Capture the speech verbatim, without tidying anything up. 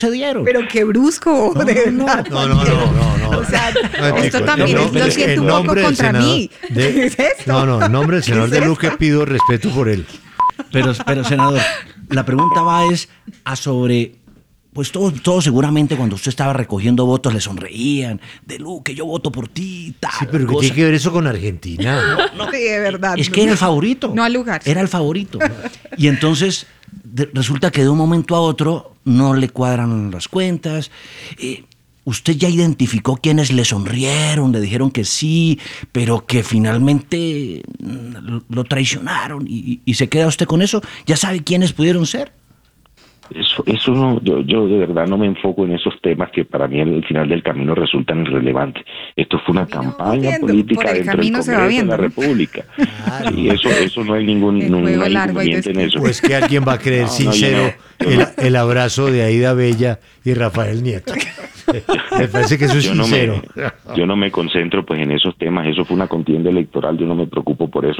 se dieron. Pero qué brusco, no, de verdad. No, no, no, no, no. O sea, no, esto chico, también no, es, no, lo el siento un poco nombre del contra senador mí. de- ¿Qué es esto? No, no, en nombre del senador ¿Qué es de Luque esto? pido respeto por él. Pero, pero senador, la pregunta va es a sobre, pues todos, todos seguramente cuando usted estaba recogiendo votos le sonreían, de Luque, yo voto por ti, tal Sí, pero ¿qué cosa. tiene que ver eso con Argentina? Sí, de verdad. Es que era el favorito. No al lugar. Era el favorito. Y entonces de- resulta que de un momento a otro no le cuadran las cuentas. Eh, usted ya identificó quiénes le sonrieron, le dijeron que sí, pero que finalmente mm, lo, lo traicionaron y, y se queda usted con eso. ¿Ya sabe quiénes pudieron ser? Eso, eso no, yo, yo de verdad no me enfoco en esos temas que para mí al final del camino resultan irrelevantes. Esto fue una Camino campaña viendo, política por el dentro del camino se va Congreso de viendo, la ¿no? República. Y eso, eso no hay ningún, El no, juego no hay largo y inconveniente en eso. Pues que alguien va a creer No, no, sincero yo no, yo el, el abrazo de Aida Bella y Rafael Nieto. Me parece que eso es yo no sincero. me, yo no me concentro pues en esos temas. Eso fue una contienda electoral. Yo no me preocupo por eso.